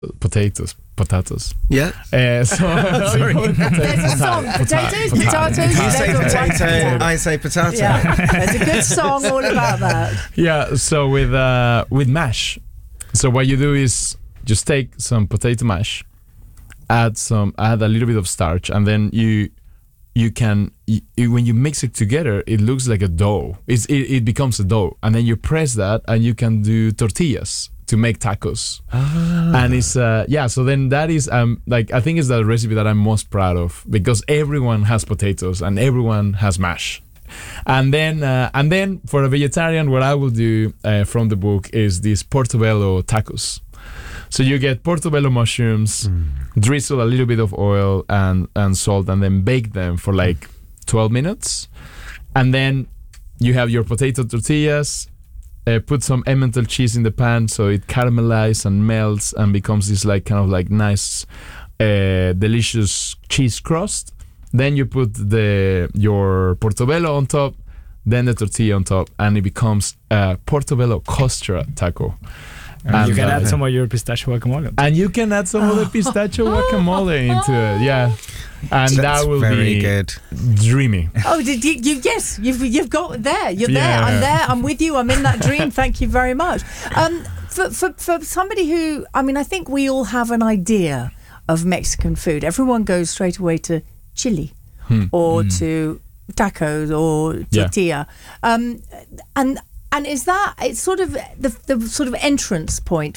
potatoes. Yeah. So Sorry. There's a song. Potatoes. You say There's a potato, one- I say potato. Yeah, there's a good song all about that. yeah. So with mash, so what you do is just take some potato mash, add a little bit of starch, and then when you mix it together, it looks like a dough. It becomes a dough, and then you press that, and you can do tortillas to make tacos. And it's so then that is like, I think it's the recipe that I'm most proud of, because everyone has potatoes and everyone has mash. And then for a vegetarian, what I will do from the book is these portobello tacos. So you get portobello mushrooms, drizzle a little bit of oil and salt, and then bake them for like 12 minutes. And then you have your potato tortillas. Put some Emmental cheese in the pan so it caramelizes and melts and becomes this like kind of like nice, delicious cheese crust. Then you put your portobello on top, then the tortilla on top, and it becomes a portobello costra taco. And you can add some of your pistachio guacamole. And you can add some of the pistachio guacamole into it, yeah. And that will very be good. Dreamy. Oh, did you? Yes, you've got there. You're there. Yeah. I'm there. I'm with you. I'm in that dream. Thank you very much. For somebody who, I mean, I think we all have an idea of Mexican food. Everyone goes straight away to chili or to tacos or tortilla. And is that, it's sort of the sort of entrance point